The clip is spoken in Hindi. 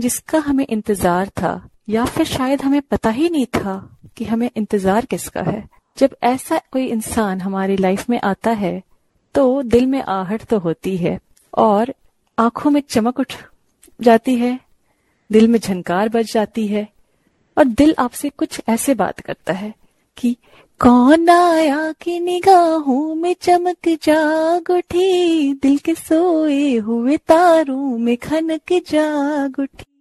जिसका हमें इंतजार था, या फिर शायद हमें पता ही नहीं था कि हमें इंतजार किसका है। जब ऐसा कोई इंसान हमारी लाइफ में आता है तो दिल में आहट तो होती है और आंखों में चमक उठ जाती है, दिल में झनकार बज जाती है और दिल आपसे कुछ ऐसे बात करता है कि कौन आया कि निगाहों में चमक जाग उठी, दिल के सोए हुए तारों में खनक जाग उठी।